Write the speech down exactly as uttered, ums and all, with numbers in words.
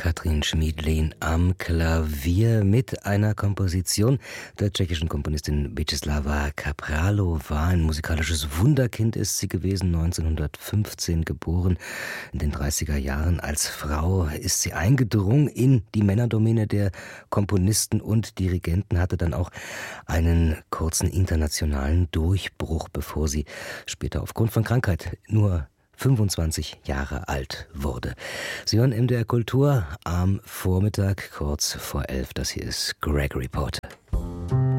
Katrin Schmiedlin am Klavier mit einer Komposition der tschechischen Komponistin Vítězslava Kaprálová. Ein musikalisches Wunderkind ist sie gewesen, neunzehnhundertfünfzehn geboren. In den dreißiger Jahren als Frau ist sie eingedrungen in die Männerdomäne der Komponisten und Dirigenten, hatte dann auch einen kurzen internationalen Durchbruch, bevor sie später aufgrund von Krankheit nur fünfundzwanzig Jahre alt wurde. Sie hören M D R Kultur am Vormittag, kurz vor elf. Das hier ist Gregory Porter.